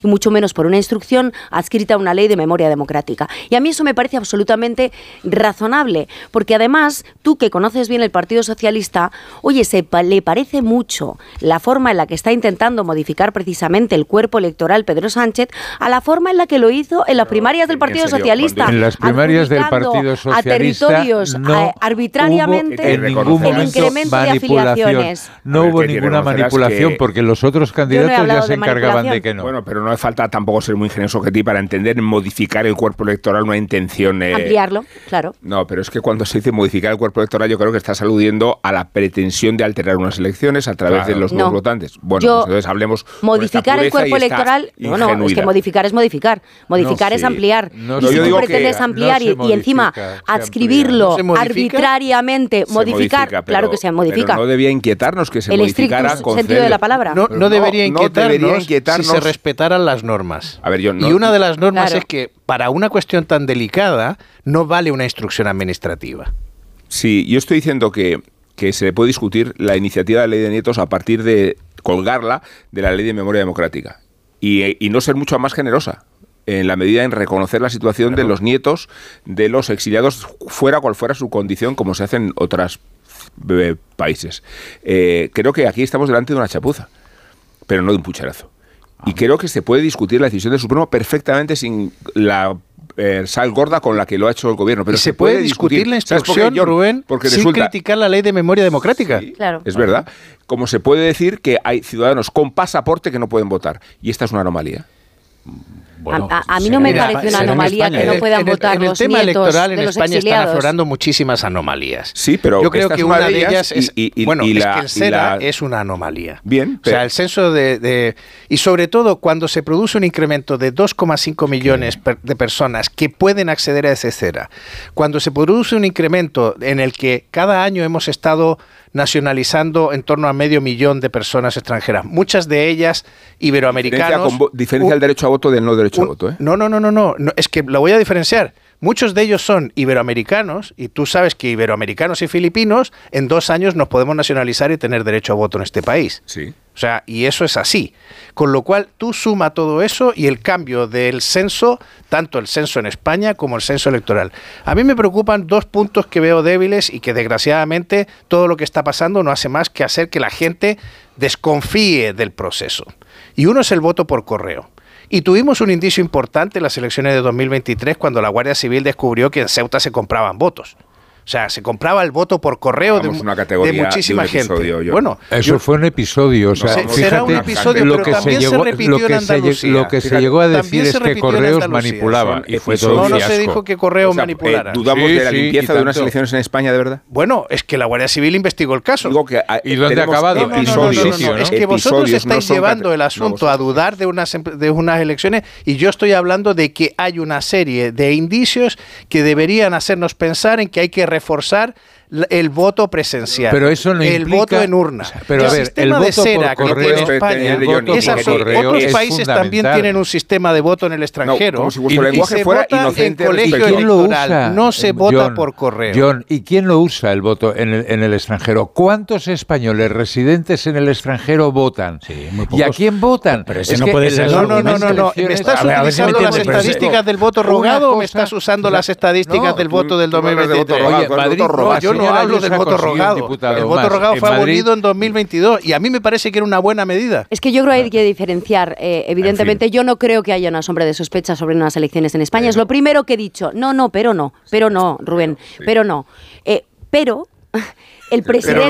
y mucho menos por una instrucción adscrita a una ley de memoria democrática. Y a mí eso me parece absolutamente razonable, porque además, tú que conoces bien el Partido Socialista, oye, le parece mucho la forma en la que está intentando modificar precisamente el cuerpo electoral Pedro Sánchez a la forma en la que lo hizo en las primarias del Partido Socialista. En las primarias del Partido Socialista a territorios arbitrariamente en ningún momento el incremento de afiliaciones. No hubo ninguna manipulación, porque los otros candidatos ya se encargaban de que no. Bueno, pero no hace falta tampoco ser muy ingenioso que ti para entender modificar el cuerpo electoral una intención... ampliarlo, claro. No, pero es que cuando se dice modificar el cuerpo electoral, yo creo que estás aludiendo a la pretensión de alterar unas elecciones a través de los nuevos votantes. Bueno, pues entonces hablemos... Modificar el cuerpo electoral... No, es que modificar es modificar. Modificar es ampliar. Y si tú pretendes ampliar y encima adscribirlo arbitrariamente, modificar, claro que se modifica. Pero no debía inquietarnos que se modificara con sentido de la palabra. No debería inquietarnos si se respetaran las normas. A ver, y una de las normas es que para una cuestión tan delicada no vale una instrucción administrativa. Sí, yo estoy diciendo que se puede discutir la iniciativa de ley de nietos a partir de colgarla de la ley de memoria democrática y no ser mucho más generosa en la medida en reconocer la situación de los nietos de los exiliados, fuera cual fuera su condición, como se hace en otros países. Creo que aquí estamos delante de una chapuza, pero no de un pucherazo. Y creo que se puede discutir la decisión del Supremo perfectamente sin la sal gorda con la que lo ha hecho el gobierno. Pero se puede discutir la instrucción, Rubén, sin criticar la ley de memoria democrática. Sí, claro. Es verdad. Como se puede decir que hay ciudadanos con pasaporte que no pueden votar. Y esta es una anomalía. Bueno, a mí no me parece una anomalía que no puedan votar los nietos. En el tema electoral en de los España exiliados. están aflorando muchísimas anomalías. Sí, pero yo creo que una de ellas es que el SERA es una anomalía. Bien, o sea, el censo y sobre todo cuando se produce un incremento de 2,5 millones de personas que pueden acceder a ese SERA, cuando se produce un incremento en el que cada año hemos estado nacionalizando en torno a 500.000 de personas extranjeras, muchas de ellas iberoamericanos. Diferencia el derecho a voto del no derecho a voto, ¿eh? No, es que lo voy a diferenciar. Muchos de ellos son iberoamericanos y tú sabes que iberoamericanos y filipinos en 2 años nos podemos nacionalizar y tener derecho a voto en este país. Sí. O sea, y eso es así. Con lo cual tú suma todo eso y el cambio del censo, tanto el censo en España como el censo electoral. A mí me preocupan 2 puntos que veo débiles y que desgraciadamente todo lo que está pasando no hace más que hacer que la gente desconfíe del proceso. Y uno es el voto por correo. Y tuvimos un indicio importante en las elecciones de 2023 cuando la Guardia Civil descubrió que en Ceuta se compraban votos. O sea, se compraba el voto por correo de muchísima gente. Bueno, eso fue un episodio. O sea, será un episodio, lo pero que también se repitió en Andalucía. Lo que se llegó a decir es que Correos manipulaba. Y fue todo no se dijo que Correos manipulara. ¿Dudamos de la limpieza de unas elecciones en España, de verdad? Bueno, es que la Guardia Civil investigó el caso. ¿Y dónde ha acabado? No, es que vosotros estáis llevando el asunto a dudar de unas elecciones y yo estoy hablando de que hay una serie de indicios que deberían hacernos pensar en que hay que reforzar el voto presencial, pero eso no el voto en urna. Pero a ver, el voto por correo en España es absurdo. Otros países también tienen un sistema de voto en el extranjero. Como si vuestro lenguaje fuera inocente. En colegio electoral no se vota por correo. John, ¿y quién lo usa el voto en el extranjero? ¿Cuántos españoles residentes en el extranjero votan? Sí, muy pocos. ¿Y a quién votan? Pero ese no puede ser. No. ¿Me estás utilizando las estadísticas del voto rogado o me estás usando las estadísticas del voto del 2023? Oye, Madrid, yo no hablo del voto rogado. El voto rogado fue abolido en 2022 y a mí me parece que era una buena medida. Es que yo creo que hay que diferenciar. Evidentemente, yo no creo que haya una sombra de sospecha sobre unas elecciones en España. Es lo primero que he dicho. Pero no, Rubén, pero no. Pero el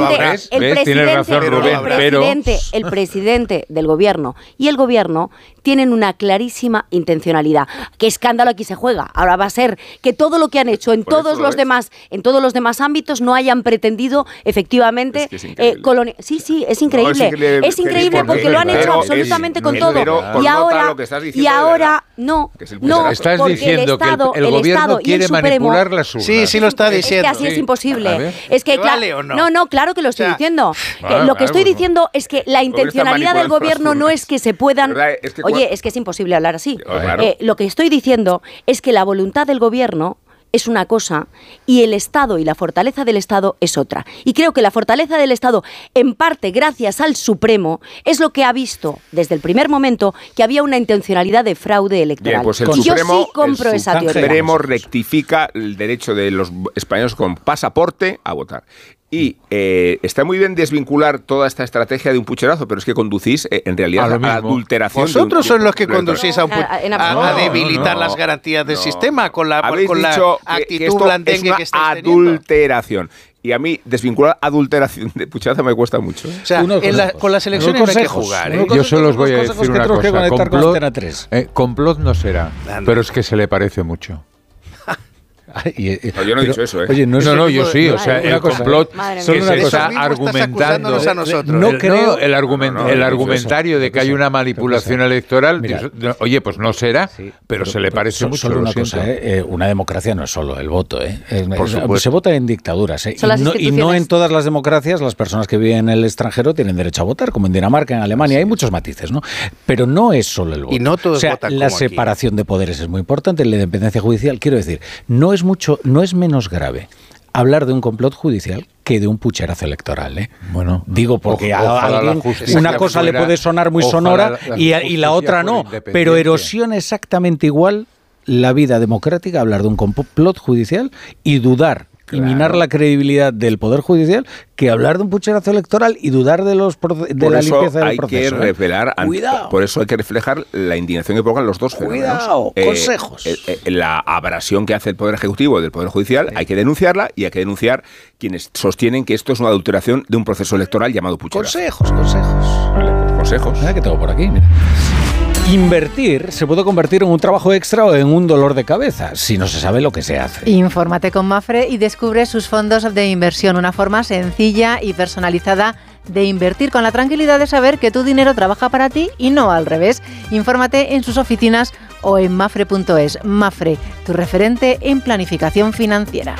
presidente del gobierno y el gobierno tienen una clarísima intencionalidad. ¿Qué escándalo aquí se juega? Ahora va a ser que todo lo que han hecho en todos los demás ámbitos no hayan pretendido efectivamente Sí, es increíble. Es increíble porque lo han hecho absolutamente con todo. Y ahora no. Estás diciendo que el gobierno quiere manipular las urnas. Sí, lo está diciendo. Es que así es imposible. Es que ¿vale o no? No, claro que lo estoy diciendo. Lo que estoy diciendo es que la intencionalidad del gobierno no es que se puedan... Oye, es que es imposible hablar así. Lo que estoy diciendo es que la voluntad del gobierno es una cosa y el Estado y la fortaleza del Estado es otra. Y creo que la fortaleza del Estado, en parte gracias al Supremo, es lo que ha visto desde el primer momento que había una intencionalidad de fraude electoral. Bien, pues yo sí compro esa teoría. El Supremo rectifica el derecho de los españoles con pasaporte a votar. Y está muy bien desvincular toda esta estrategia de un pucherazo, pero es que conducís en realidad a la adulteración. Vosotros sois los que conducís a debilitar las garantías del sistema con la actitud blandengue que estáis teniendo. Adulteración. Y a mí desvincular adulteración de pucherazo me cuesta mucho. O sea, con las elecciones no hay que jugar. Yo solo os voy a decir una cosa. Complot no será, pero es que se le parece mucho. No, yo no he dicho eso, ¿eh? Oye, yo sí. O sea, el complot que se está argumentando. No creo. El argumentario de que hay una manipulación electoral. Oye, pues no será, pero se le parece mucho. Solo una cosa, una democracia no es solo el voto, Por supuesto. Se vota en dictaduras, y no en todas las democracias las personas que viven en el extranjero tienen derecho a votar, como en Dinamarca, en Alemania, hay muchos matices, ¿no? Pero no es solo el voto. Y no todos votan la como separación de poderes es muy importante, la independencia judicial, quiero decir, no es menos grave hablar de un complot judicial que de un pucherazo electoral, Bueno, digo porque a alguien una cosa le puede sonar muy sonora y la otra no, pero erosiona exactamente igual la vida democrática hablar de un complot judicial y dudar y minar la credibilidad del Poder Judicial que hablar de un pucherazo electoral y dudar de la limpieza del proceso. Por eso hay que reflejar la indignación que provocan los dos fenómenos. Consejos. La aberración que hace el Poder Ejecutivo del Poder Judicial, hay que denunciarla y hay que denunciar quienes sostienen que esto es una adulteración de un proceso electoral llamado pucherazo. Consejos. Mira que tengo por aquí, mira. Invertir se puede convertir en un trabajo extra o en un dolor de cabeza si no se sabe lo que se hace. Infórmate con Mapfre y descubre sus fondos de inversión, una forma sencilla y personalizada de invertir con la tranquilidad de saber que tu dinero trabaja para ti y no al revés. Infórmate en sus oficinas o en mapfre.es. Mapfre, tu referente en planificación financiera.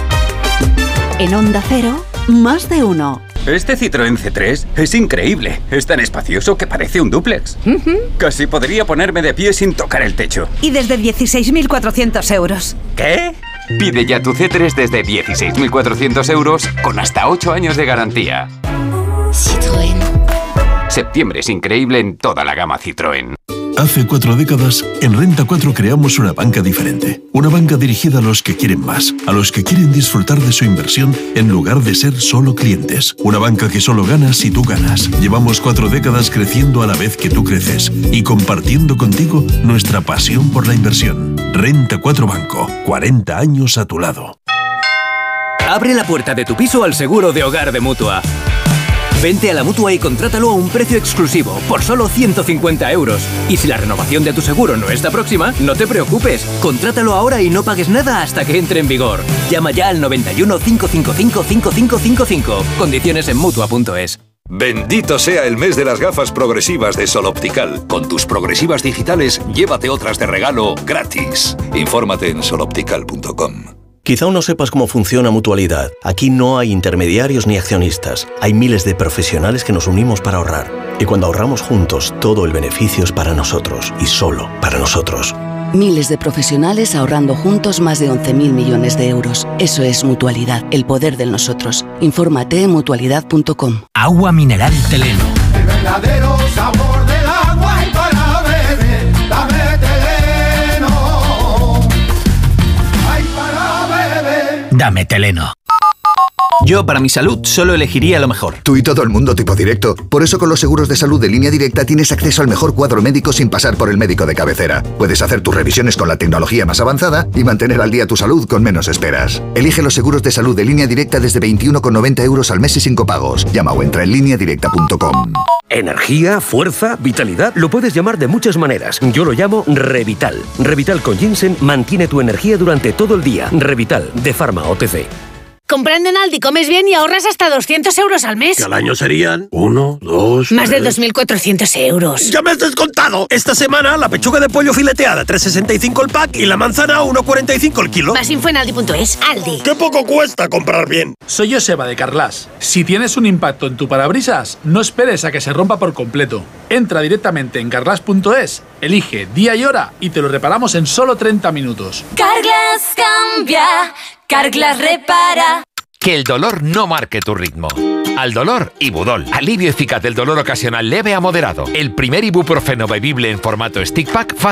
En Onda Cero, más de uno. Este Citroën C3 es increíble. Es tan espacioso que parece un dúplex. Casi podría ponerme de pie sin tocar el techo. Y desde 16.400 euros. ¿Qué? Pide ya tu C3 desde 16.400 euros con hasta 8 años de garantía. Citroën. Septiembre es increíble en toda la gama Citroën. Hace 4 décadas, en Renta 4 creamos una banca diferente. Una banca dirigida a los que quieren más, a los que quieren disfrutar de su inversión en lugar de ser solo clientes. Una banca que solo gana si tú ganas. Llevamos 4 décadas creciendo a la vez que tú creces y compartiendo contigo nuestra pasión por la inversión. Renta 4 Banco, 40 años a tu lado. Abre la puerta de tu piso al seguro de hogar de Mutua. Vente a la Mutua y contrátalo a un precio exclusivo, por solo 150 euros. Y si la renovación de tu seguro no está próxima, no te preocupes. Contrátalo ahora y no pagues nada hasta que entre en vigor. Llama ya al 91 555 5555. Condiciones en Mutua.es. Bendito sea el mes de las gafas progresivas de Sol Optical. Con tus progresivas digitales, llévate otras de regalo gratis. Infórmate en soloptical.com. Quizá aún no sepas cómo funciona Mutualidad. Aquí no hay intermediarios ni accionistas. Hay miles de profesionales que nos unimos para ahorrar. Y cuando ahorramos juntos, todo el beneficio es para nosotros y solo para nosotros. Miles de profesionales ahorrando juntos más de 11.000 millones de euros. Eso es Mutualidad, el poder del nosotros. Infórmate en mutualidad.com. Agua mineral Teleno. El verdadero sabor del agua y para beber, dame Teleno. Ay, para beber. Dame Teleno. Yo, para mi salud, solo elegiría lo mejor. Tú y todo el mundo tipo directo. Por eso con los seguros de salud de Línea Directa tienes acceso al mejor cuadro médico sin pasar por el médico de cabecera. Puedes hacer tus revisiones con la tecnología más avanzada y mantener al día tu salud con menos esperas. Elige los seguros de salud de Línea Directa desde 21,90 euros al mes y sin copagos. Llama o entra en lineadirecta.com. Energía, fuerza, vitalidad, lo puedes llamar de muchas maneras. Yo lo llamo Revital. Revital con ginseng mantiene tu energía durante todo el día. Revital, de Pharma OTC. comprando en Aldi comes bien y ahorras hasta 200 euros al mes. Que al año serían 1, 2... Más de 2.400 euros. ¡Ya me has descontado! Esta semana la pechuga de pollo fileteada 3,65 el pack y la manzana 1,45 el kilo. Más info en Aldi.es. Aldi. ¡Qué poco cuesta comprar bien! Soy Joseba de Carglass. Si tienes un impacto en tu parabrisas, no esperes a que se rompa por completo. Entra directamente en Carglass.es, elige día y hora y te lo reparamos en solo 30 minutos. Carglass cambia, Carglass repara. Que el dolor no marque tu ritmo. Al dolor, Ibudol. Alivio eficaz del dolor ocasional leve a moderado. El primer ibuprofeno bebible en formato stick pack fácil